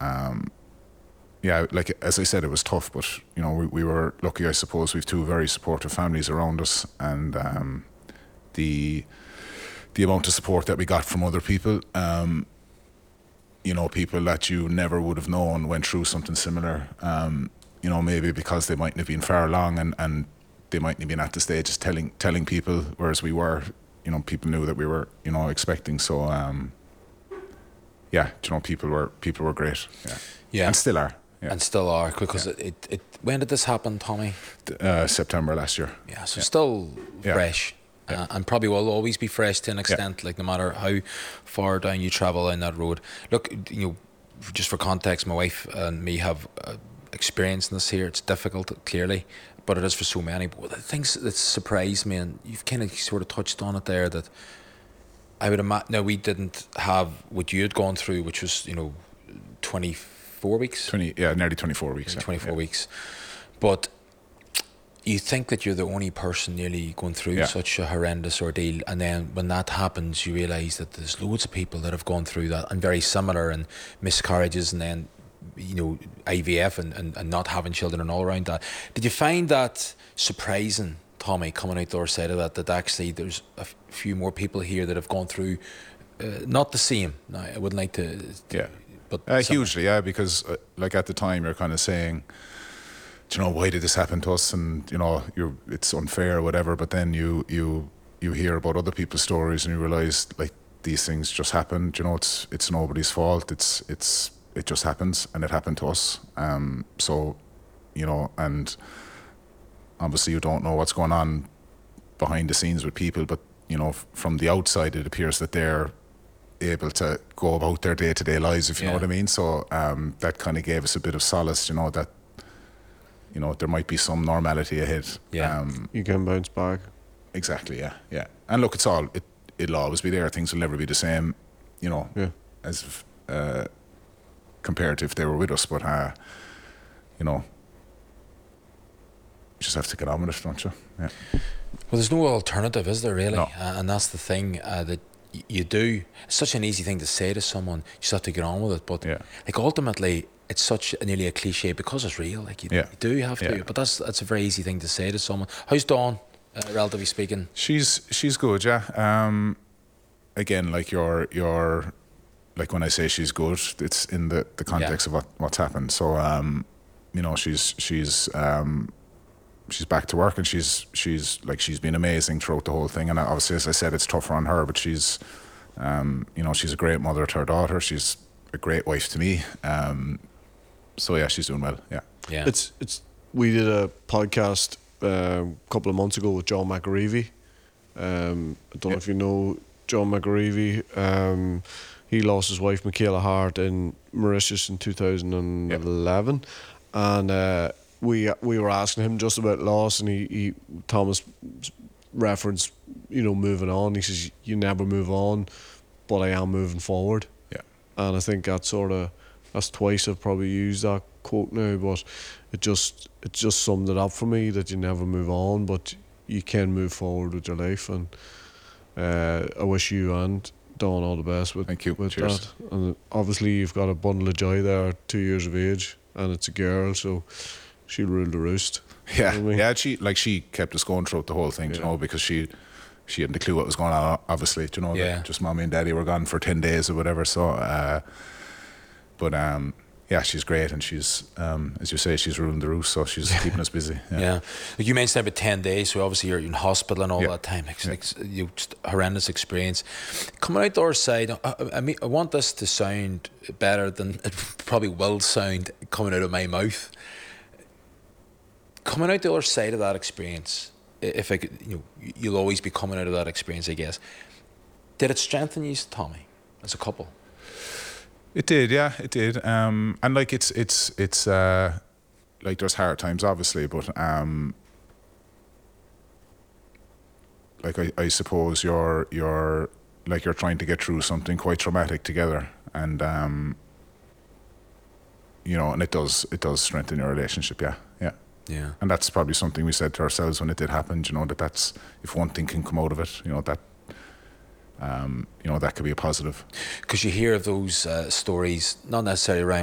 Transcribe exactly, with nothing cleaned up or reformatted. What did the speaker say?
um, yeah, like as I said, it was tough, but you know, we, we were lucky, I suppose. We've two very supportive families around us, and um, the the amount of support that we got from other people, um, you know, people that you never would have known went through something similar. Um, you know, maybe because they mightn't have been far along, and, and they mightn't have been at the stage of telling telling people, whereas we were. You know, people knew that we were, you know, expecting. So, um, yeah, you know, people were people were great. Yeah, yeah, and still are. Yeah. And still are, because yeah. it, it, it. When did this happen, Tommy? Uh, September last year. Yeah, so yeah. still yeah. fresh, yeah. Uh, and probably will always be fresh to an extent. Yeah. Like no matter how far down you travel down that road. Look, you know, just for context, my wife and me have uh, experience in this here. It's difficult, clearly, but it is for so many. But the things that surprised me, and you've kind of sort of touched on it there, that I would imagine. Now, we didn't have what you had gone through, which was, you know, twenty-four weeks. Twenty, yeah, nearly twenty-four weeks. Twenty-four yeah. weeks, but you think that you're the only person nearly going through yeah. such a horrendous ordeal, and then when that happens, you realise that there's loads of people that have gone through that and very similar, and miscarriages, and then, you know, I V F and, and, and not having children and all around that. Did you find that surprising, Tommy, coming out the other side of that, that actually there's a f- few more people here that have gone through uh, not the same? No, I wouldn't like to, to yeah but uh, hugely, yeah, because uh, like at the time you're kind of saying, do you know, why did this happen to us, and you know, you're it's unfair or whatever, but then you you you hear about other people's stories and you realise, like, these things just happen. You know, it's it's nobody's fault. It's it's it just happens, and it happened to us. Um, so, you know, and obviously you don't know what's going on behind the scenes with people, but you know, f- from the outside, it appears that they're able to go about their day-to-day lives, if you Yeah. know what I mean. So um, that kind of gave us a bit of solace, you know, that you know there might be some normality ahead. Yeah. Um, You can bounce back. exactly. Yeah. Yeah. And look, it's all it. It'll always be there. Things will never be the same, you know, Yeah. as if, uh, compared to if they were with us. But uh, you know, you just have to get on with it, don't you? Yeah. Well, there's no alternative, is there, really? No. Uh, and that's the thing, uh, that y- you do. It's such an easy thing to say to someone. You just have to get on with it. But Yeah. like ultimately, it's such a, nearly a cliche because it's real. Like you, Yeah. you do have to. Yeah. But that's that's a very easy thing to say to someone. How's Dawn, uh, relatively speaking? She's she's good, yeah. Um, again, like your your, like when I say she's good, it's in the, the context of what, what's happened. So um, you know, she's she's um, she's back to work, and she's she's like she's been amazing throughout the whole thing. And obviously, as I said, it's tougher on her, but she's um, you know, she's a great mother to her daughter. She's a great wife to me. Um, so yeah, she's doing well. Yeah. Yeah. It's it's. We did a podcast um, a couple of months ago with John McAreevy. Um, I don't know Yeah. if you know John McAreevy. Um, he lost his wife Michaela Hart in Mauritius in two thousand eleven, and uh, we we were asking him just about loss, and he, he Thomas referenced, you know, moving on. He says, "You never move on, but I am moving forward." Yeah. And I think that sort of, that's twice I've probably used that quote now, but it just it just summed it up for me, that you never move on, but you can move forward with your life. And uh, I wish you and Dawn all the best with, Thank you. with Cheers. that. And obviously you've got a bundle of joy there, two years of age, and it's a girl, so she'll rule the roost. Yeah, You know what I mean? yeah. She like she kept us going throughout the whole thing, you Yeah. know, because she she hadn't a clue what was going on. Obviously, you know, Yeah. that just mommy and daddy were gone for ten days or whatever. So, uh, but um, yeah, she's great, and she's um, as you say, she's ruling the roost, so she's keeping us busy. Yeah. Yeah. Like you mentioned about ten days, so obviously you're in hospital and all Yeah. that time. Like, Yeah. like you just horrendous experience. Coming out the other side, I, I mean, I want this to sound better than it probably will sound coming out of my mouth. Coming out the other side of that experience, i- if I could, you know, you'll always be coming out of that experience, I guess. Did it strengthen you, Tommy, as a couple? It did, yeah, it did. Um, and like it's it's it's uh, like there's hard times, obviously, but um, like I, I suppose you're you're like you're trying to get through something quite traumatic together, and um, you know, and it does it does strengthen your relationship, yeah, yeah. Yeah. And that's probably something we said to ourselves when it did happen. You know, that that's if one thing can come out of it, you know, that um, you know, that could be a positive. Because you hear of those uh, stories, not necessarily around